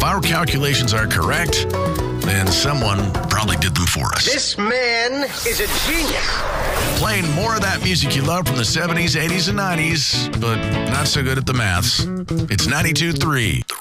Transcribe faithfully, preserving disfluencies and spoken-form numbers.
our calculations are correct, then someone probably did them for us. This man is a genius. Playing more of that music you love from the seventies, eighties, and nineties, but not so good at the maths. It's ninety-two point three.